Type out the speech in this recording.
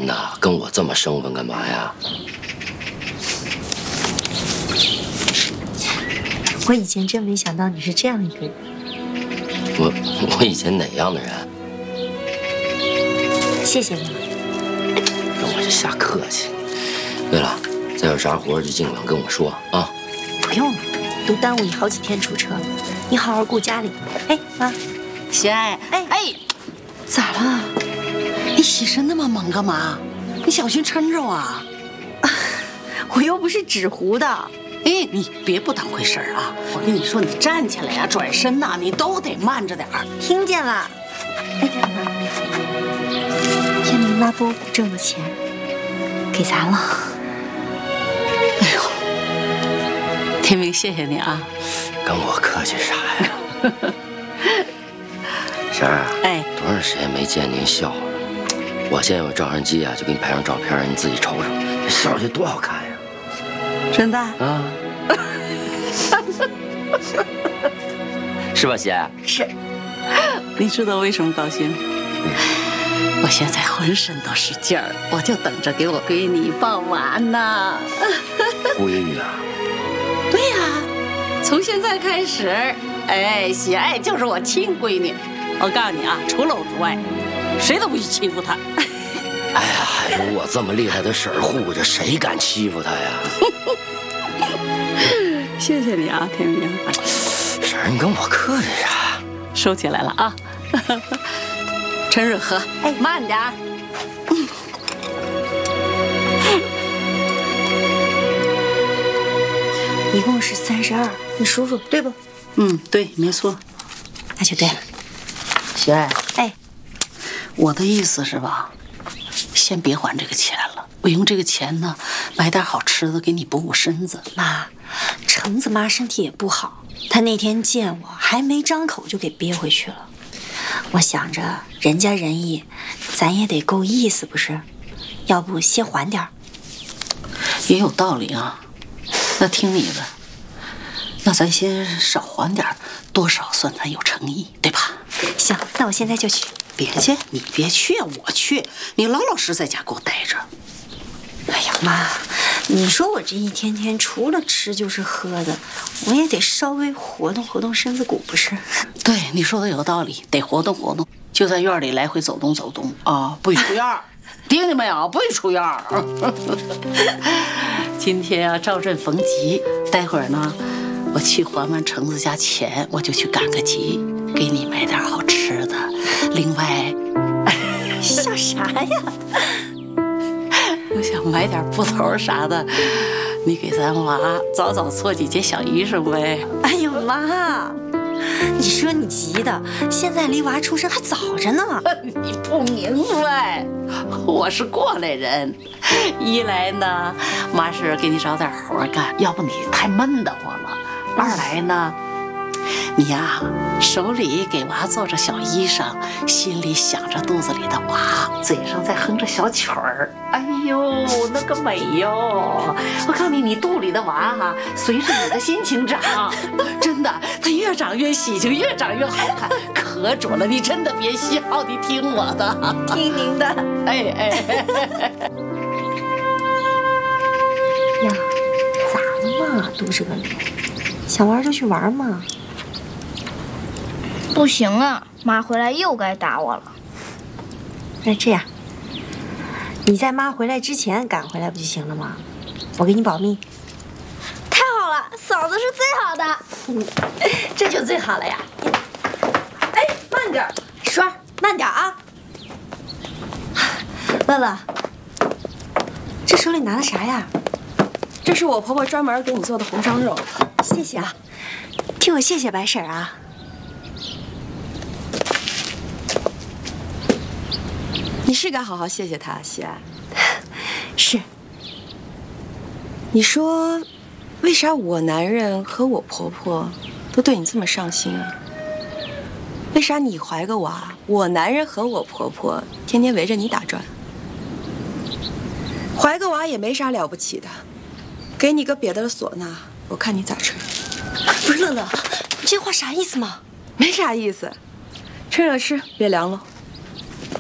呐，跟我这么生分干嘛呀？ 我以前真没想到你是这样一个人。 我以前哪样的人？ 谢谢你。 跟我就瞎客气。对了，再有啥活就尽管跟我说啊。 不用了，都耽误你好几天出车了。你好好顾家里。哎，妈， 喜爱，哎，咋了？你起身那么猛干嘛？你小心抻着啊！ 我又不是纸糊的。 哎，你别不当回事儿啊！我跟你说，你站起来呀、转身呐，你都得慢着点儿。 听见了？哎，妈，天明拉波谷挣的钱给咱了。 哎呦，天明，谢谢你啊！ 跟我客气啥呀？婶儿，哎，多长时间没见您笑了？我现在有照相机啊，就给你拍张照片，你自己瞅瞅，这笑起来多好看呀！ 真的啊，是吧，姐？ 是。 你知道为什么高兴？我现在浑身都是劲儿，我就等着给我闺女抱完呢。 闺女啊？ 对呀，从现在开始，哎，喜爱就是我亲闺女。我告诉你啊，除了我之外，谁都不许欺负她。 哎呀，还有我这么厉害的婶儿护着，谁敢欺负她呀？ 谢谢你啊，天明。 婶儿，你跟我客气啥？ 收起来了啊。趁热喝，哎，慢点儿。 一共是32，你数数对不？ 嗯，对，没错。 那就对了。 喜爱， 哎， 我的意思是吧，先别还这个钱了，我用这个钱呢，买点好吃的给你补补身子。 妈，橙子妈身体也不好，她那天见我还没张口就给憋回去了。我想着人家仁义，咱也得够意思不是？要不先还点儿？ 也有道理啊，那听你的。那咱先少还点，多少算咱有诚意，对吧？ 行，那我现在就去。 别去，你别去，我去。你老老实在家给我待着。 哎呀妈，你说我这一天天除了吃就是喝的，我也得稍微活动活动身子骨不是？ 对，你说的有道理，得活动活动，就在院里来回走动走动啊，不许出院儿。听见没有？不许出院儿。今天啊，赵振逢吉，待会儿呢，我去还完橙子家钱，我就去赶个集，给你买点好吃的。另外， 笑啥呀？ 我想买点布头啥的，你给咱娃早早做几件小衣裳呗。 哎呦妈，你说你急的，现在离娃出生还早着呢。 你不明白，我是过来人。一来呢，妈是给你找点活干，要不你太闷得慌了；二来呢，你呀手里给娃做着小衣裳，心里想着肚子里的娃，嘴上在哼着小曲儿。哎呦，那个美哟！我告诉你，你肚里的娃哈，随着你的心情长，真的，他越长越喜庆，越长越好看，可准了。你真的别笑，你听我的， 听您的。 哎。 呀，咋了嘛？嘟着个脸，想玩就去玩嘛。 不行啊，妈回来又该打我了。 那这样，你在妈回来之前赶回来不就行了吗？我给你保密。 太好了，嫂子是最好的。 这就最好了呀。哎，慢点，栓儿，慢点啊。乐乐，这手里拿的啥呀？ 这是我婆婆专门给你做的红烧肉， 谢谢啊，替我谢谢白婶啊。 你是该好好谢谢她，喜爱。 是。 你说，为啥我男人和我婆婆都对你这么上心啊？为啥你怀个娃，我男人和我婆婆天天围着你打转？怀个娃也没啥了不起的。给你个瘪的唢呐，我看你咋吹。 不是乐乐，你这话啥意思嘛？ 没啥意思，趁热吃，别凉了。